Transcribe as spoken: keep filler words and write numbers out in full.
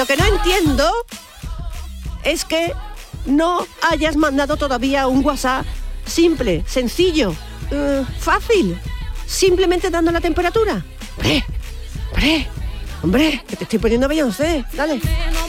Lo que no entiendo es que no hayas mandado todavía un WhatsApp simple, sencillo, uh, fácil, simplemente dando la temperatura. Hombre, hombre, hombre, que te estoy poniendo Beyoncé, dale.